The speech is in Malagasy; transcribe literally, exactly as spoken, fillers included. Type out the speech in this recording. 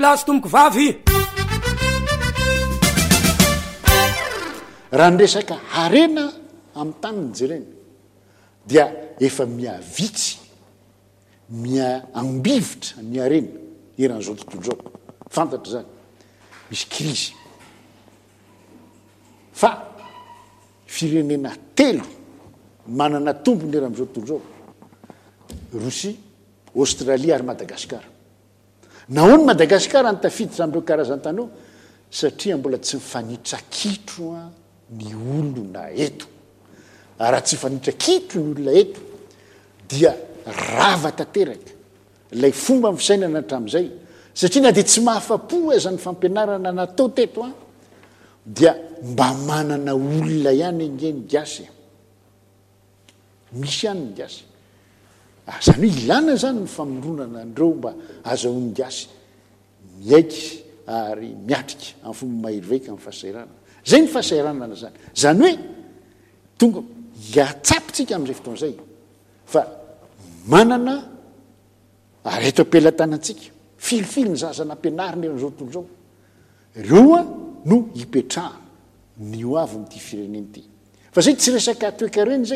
laso tomoko vavy raha nyresaka harena amin'ny taniny jereny dia efa miavitsy mia ambivitra ny harena eran'izao tontolo zao fantatra zany misy krizy fa firenena telo manana tompony era am'izao tontolo zao Rosia, Australia ary Madagasikara. Nahoany Madagasikara ny tafiditra am'ireo karazan-tanao satria mbola tsy mifanitra kitro ny olona eto. Raha tsy mifanitra kitro ny olona eto dia rava tanteraka ilay fomba fisainana hatramin'izay satria na dia tsy mahafa-po aza ny fampianarana natao teto a dia mba manana olona ihany ingeny gasy misy ihany ny gasy zany hoe ilana zany ny famoronana andreo mba azahoany gasy miaiky ary miatrika amin'ny fomba mahirivaiky amin'ny fahasahiranana zay ny fahasahiranana zany zany hoe tonga hiatsapitsika amin'izay fotoan'izay fa manana ary eto am-pelantanantsika filifily ny zaza nampianarina eran'izao tontolo zao ireo a no hipetraha ny ho avy n'ity fireneny ity fa zay tsy resaka toekareny zay